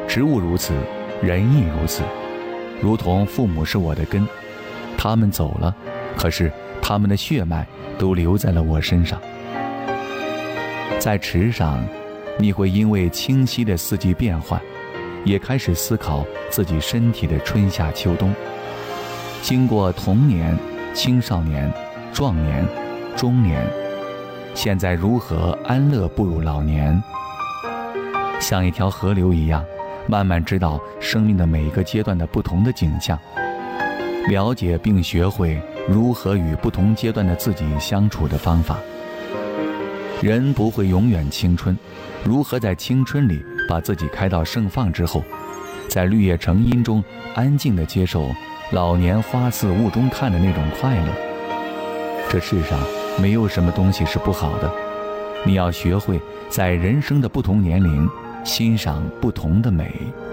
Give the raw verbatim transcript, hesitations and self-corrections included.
植物如此，人亦如此。如同父母是我的根，他们走了，可是他们的血脉都留在了我身上。在池上，你会因为清晰的四季变换，也开始思考自己身体的春夏秋冬。经过童年、青少年、壮年、中年，现在如何安乐步入老年？像一条河流一样，慢慢知道生命的每一个阶段的不同的景象，了解并学会如何与不同阶段的自己相处的方法。人不会永远青春，如何在青春里把自己开到盛放之后，在绿叶成荫中安静地接受老年花似雾中看的那种快乐。这世上没有什么东西是不好的，你要学会在人生的不同年龄欣赏不同的美。